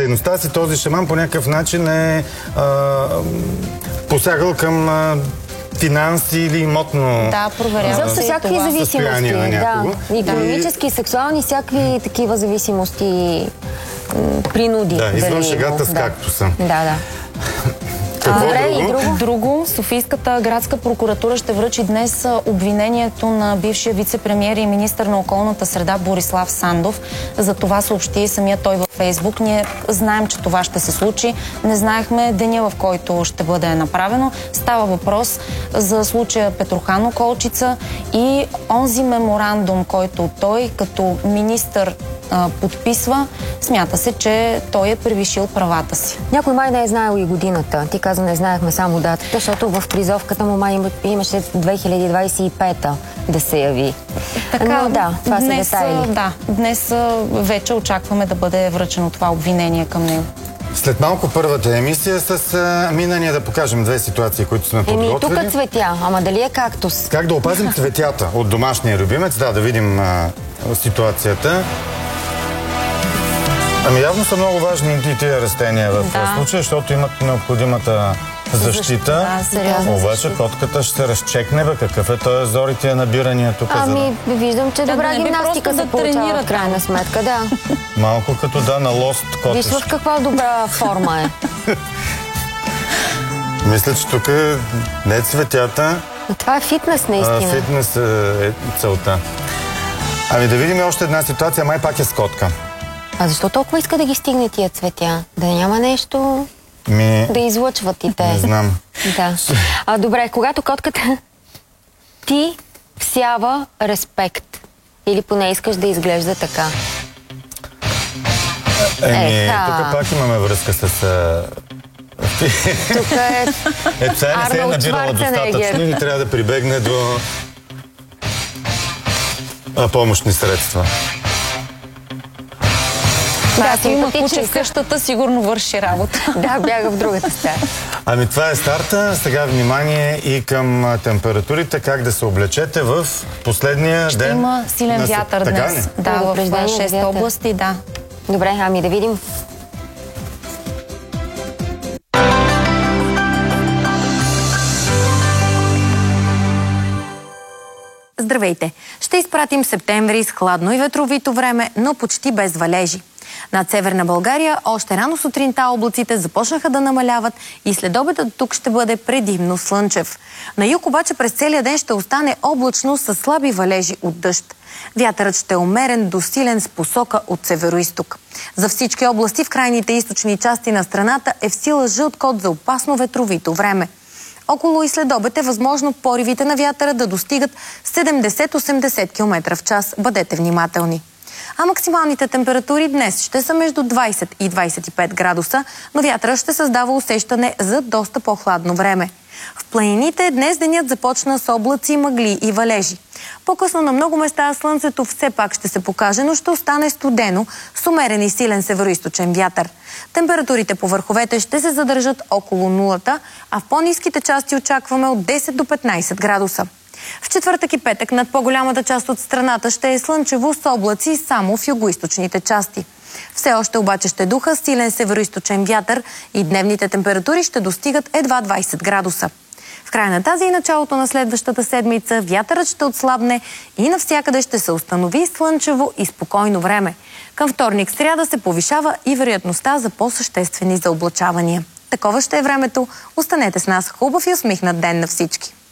дейността си този шаман по някакъв начин е посягал към финанси или имотно за всякакви зависимости. Да. Икономически, сексуални, всякакви такива зависимости, принуди. Да, извън шегата с кактуса. Да. Друго, Софийската градска прокуратура ще връчи днес обвинението на бившия вице-премиер и министър на околната среда Борислав Сандов. За това съобщи самия той във Фейсбук. Ние знаем, че това ще се случи. Не знаехме деня, в който ще бъде направено. Става въпрос за случая Петрохан Околчица и онзи меморандум, който той като министър подписва. Смята се, че той е превишил правата си. Някой май не е знаел и годината. Ти каза, не знаехме само датата, защото в призовката му май имаше 2025-та да се яви. Но да, това са детайли. Днес вече очакваме да бъде връчено това обвинение към него. След малко първата емисия с минания да покажем две ситуации, които сме подготвили. Тук цветя, ама дали е кактус? Как да опазим цветята от домашния любимец? Да видим ситуацията. Явно са много важни и тия растения в случая, защото имат необходимата защита. Обаче котката ще се разчекне, какъв е този зор и тия набирания тук? Виждам, че добра гимнастика се получава в крайна сметка, да. Малко като на лост котеш. Виж в каква добра форма е. Мисля, че тук не е цветята. Това е фитнес, наистина. Фитнес е целта. Да видим още една ситуация, май пак е с котка. А защо толкова иска да ги стигне тия цветя? Да няма нещо да излъчват и те. Не знам. Да. Добре, когато котката ти всява респект или поне искаш да изглежда така. Тук пак имаме връзка с... Тук е тя не се е набирала достатъчно и трябва да прибегне до помощни средства. Ако има куче в къщата, сигурно върши работа. Да, бяга в другата стая. Това е старта. Сега внимание и към температурите. Как да се облечете в последния ден? Ще има силен вятър днес. Да, в 6 области, да. Добре, да видим. Здравейте! Ще изпратим септември с хладно и ветровито време, но почти без валежи. Над Северна България още рано сутринта облаците започнаха да намаляват и следобедът тук ще бъде предимно слънчев. На юг обаче през целия ден ще остане облачно с слаби валежи от дъжд. Вятърът ще е умерен до силен с посока от североизток. За всички области в крайните източни части на страната е в сила жълт код за опасно ветровито време. Около и следобед е възможно поривите на вятъра да достигат 70-80 км в час. Бъдете внимателни. А максималните температури днес ще са между 20 и 25 градуса, но вятърът ще създава усещане за доста по-хладно време. В планините днес денят започна с облаци, мъгли и валежи. По-късно на много места слънцето все пак ще се покаже, но ще остане студено с умерен и силен североизточен вятър. Температурите по върховете ще се задържат около нулата, а в по-ниските части очакваме от 10 до 15 градуса. В четвъртък и петък над по-голямата част от страната ще е слънчево с облаци само в югоизточните части. Все още обаче ще духа силен североизточен вятър и дневните температури ще достигат едва 20 градуса. В края на тази и началото на следващата седмица вятърът ще отслабне и навсякъде ще се установи слънчево и спокойно време. Към вторник, сряда се повишава и вероятността за по-съществени заоблачавания. Такова ще е времето. Останете с нас. Хубав и усмихнат ден на всички!